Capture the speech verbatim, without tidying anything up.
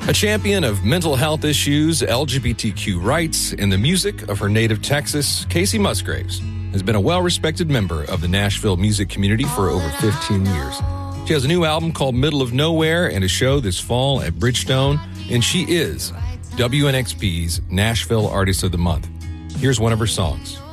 A champion of mental health issues, L G B T Q rights, and the music of her native Texas, Kacey Musgraves has been a well-respected member of the Nashville music community for over fifteen years. She has a new album called Middle of Nowhere and a show this fall at Bridgestone, and she is W N X P's Nashville Artist of the Month. Here's one of her songs.